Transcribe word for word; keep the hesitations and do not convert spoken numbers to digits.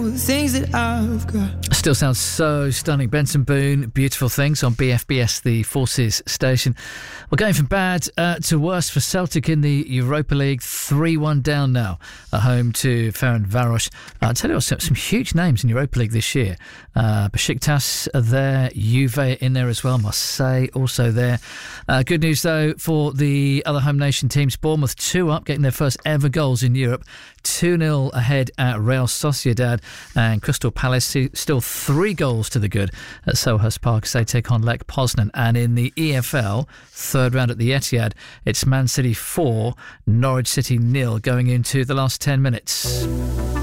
the things that I've got. Still sounds so stunning. Benson Boone, Beautiful Things on B F B S, the Forces station. We're going from bad uh, to worse for Celtic in the Europa League. three one down now at home to Ferencváros. Uh, I'll tell you what, some, some huge names in Europa League this year. Uh, Besiktas are there, Juve in there as well, Marseille also there. Uh, good news though for the other home nation teams. Bournemouth two up, getting their first ever goals in Europe. two nil ahead at Real Sociedad, and Crystal Palace still three goals to the good at Selhurst Park as they take on Lech Poznan. And in the E F L, third round at the Etihad, it's Man City four, Norwich City nil going into the last ten minutes.